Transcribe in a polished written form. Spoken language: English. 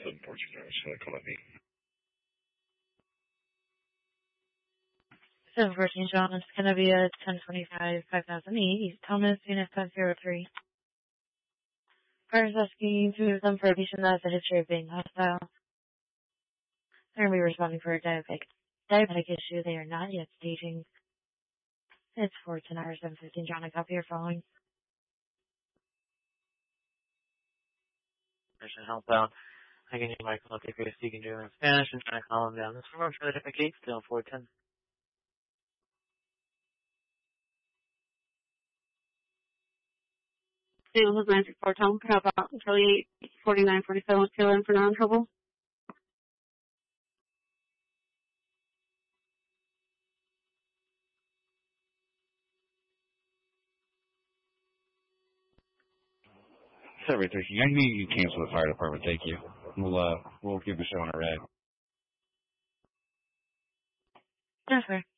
714 John, it's going to be a 1025 5008 East Thomas, Unit 503. Car is asking to move them for a patient that has a history of being hostile. They're going to be responding for a diabetic issue. They are not yet staging. It's 410 hours, 715 John, a copy your following. Person helpbound. I can hear Michael if you're speaking to him in Spanish and trying to calm him down. This is for the different case, still 410. St. Louis 964 Tom, how about Charlie 84947 with Taylor for non-trouble? Everything. I need you to cancel the fire department. Thank you. We'll give the show on a red. Yes, sir.